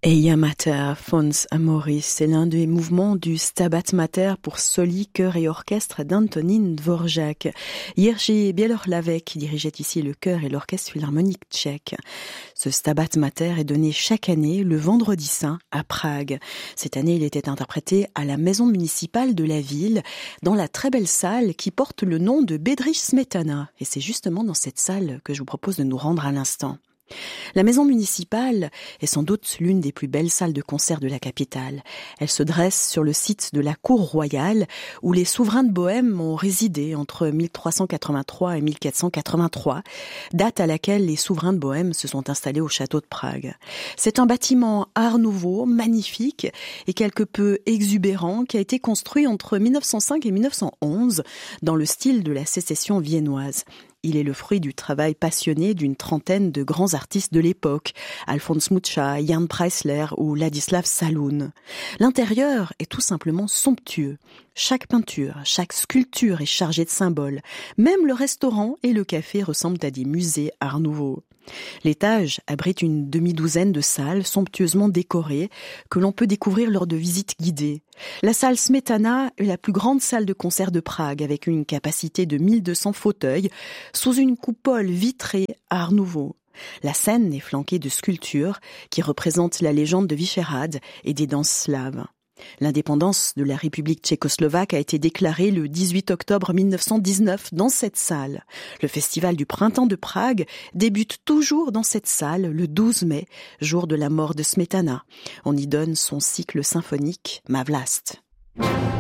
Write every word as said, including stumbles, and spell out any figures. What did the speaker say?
Eia Mater, Fons Amoris, c'est l'un des mouvements du Stabat Mater pour soli, chœur et orchestre d'Antonín Dvořák. Jiří Bělohlavek dirigeait ici le chœur et l'orchestre philharmonique tchèque. Ce Stabat Mater est donné chaque année le vendredi saint à Prague. Cette année, il était interprété à la maison municipale de la ville, dans la très belle salle qui porte le nom de Bedřich Smetana. Et c'est justement dans cette salle que je vous propose de nous rendre à l'instant. La maison municipale est sans doute l'une des plus belles salles de concert de la capitale. Elle se dresse sur le site de la cour royale où les souverains de Bohême ont résidé entre mille trois cent quatre-vingt-trois et mille quatre cent quatre-vingt-trois, date à laquelle les souverains de Bohême se sont installés au château de Prague. C'est un bâtiment art nouveau, magnifique et quelque peu exubérant qui a été construit entre mille neuf cent cinq et mille neuf cent onze dans le style de la sécession viennoise. Il est le fruit du travail passionné d'une trentaine de grands artistes de l'époque, Alphonse Mucha, Jan Preisler ou Ladislav Saloun. L'intérieur est tout simplement somptueux. Chaque peinture, chaque sculpture est chargée de symboles. Même le restaurant et le café ressemblent à des musées art nouveau. L'étage abrite une demi-douzaine de salles somptueusement décorées que l'on peut découvrir lors de visites guidées. La salle Smetana est la plus grande salle de concert de Prague avec une capacité de mille deux cents fauteuils sous une coupole vitrée art nouveau. La scène est flanquée de sculptures qui représentent la légende de Vyšehrad et des danses slaves. L'indépendance de la République tchécoslovaque a été déclarée le dix-huit octobre mille neuf cent dix-neuf dans cette salle. Le festival du printemps de Prague débute toujours dans cette salle le douze mai, jour de la mort de Smetana. On y donne son cycle symphonique Ma Vlast.